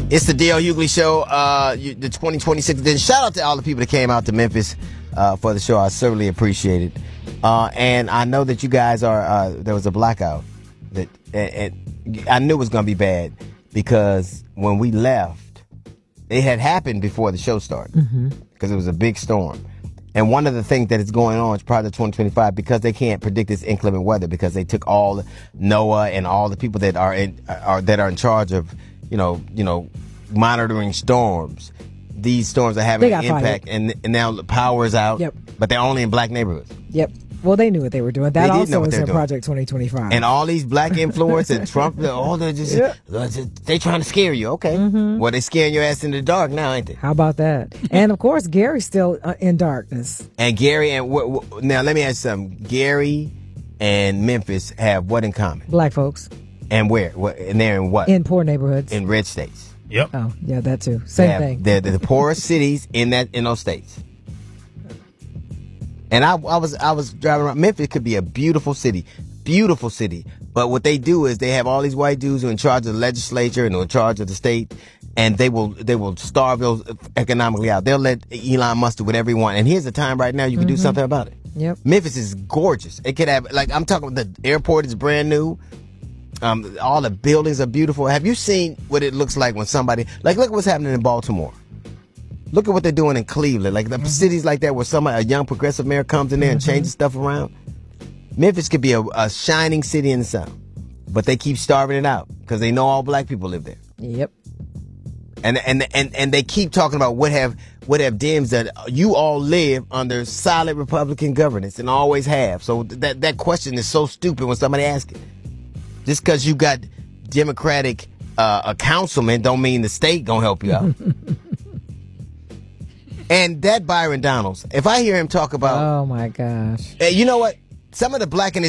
It's the D.L. Hughley Show, the 2026 edition. Shout out to all the people that came out to Memphis for the show. I certainly appreciate it. And I know that you guys are, there was a blackout. I knew it was going to be bad because when we left, it had happened before the show started because it was a big storm. And one of the things that is going on is prior to 2025, because they can't predict this inclement weather, because they took all NOAA and all the people that are in charge of, you know, monitoring storms. These storms are having an impact, and now the power is out. Yep. But they're only in black neighborhoods. Yep. Well, they knew what they were doing. That also was in Project 2025. And all these black influence and Trump, they trying to scare you. Okay. Well, they scaring your ass in the dark now, ain't they? How about that? And, of course, Gary's still in darkness. And Gary, now let me ask you something. Gary and Memphis have what in common? Black folks. And where? And they're in what? In poor neighborhoods. In red states. Yep. Oh, yeah, that too. Same thing. They're the poorest cities in those states. And I was driving around. Memphis could be a beautiful city, but what they do is they have all these white dudes who are in charge of the legislature and who are in charge of the state, and they will starve those economically out. They'll let Elon Musk do whatever he wants. And here's the time right now you can do something about it. Yep. Memphis is gorgeous. It could have, like, I'm talking about the airport is brand new. All the buildings are beautiful. Have you seen what it looks like when somebody, like, look what's happening in Baltimore. Look at what they're doing in Cleveland. Like the cities like that where a young progressive mayor comes in there and changes stuff around. Memphis could be a shining city in the South. But they keep starving it out because they know all black people live there. Yep. And they keep talking about what have Dems that you all live under solid Republican governance and always have. So that question is so stupid when somebody asks it. Just because you got Democratic a councilman don't mean the state gonna help you out. And that Byron Donalds, if I hear him talk about... Oh, my gosh. You know what? Some of the black and